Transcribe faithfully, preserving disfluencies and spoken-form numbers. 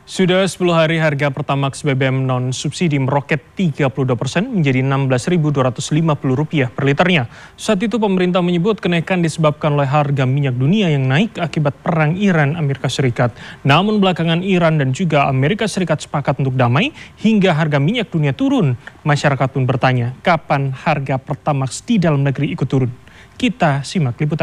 Sudah sepuluh hari harga Pertamax B B M non-subsidi meroket tiga puluh dua persen menjadi enam belas ribu dua ratus lima puluh rupiah per liternya. Saat itu pemerintah menyebut kenaikan disebabkan oleh harga minyak dunia yang naik akibat perang Iran-Amerika Serikat. Namun belakangan Iran dan juga Amerika Serikat sepakat untuk damai hingga harga minyak dunia turun. Masyarakat pun bertanya, kapan harga Pertamax di dalam negeri ikut turun? Kita simak liputan.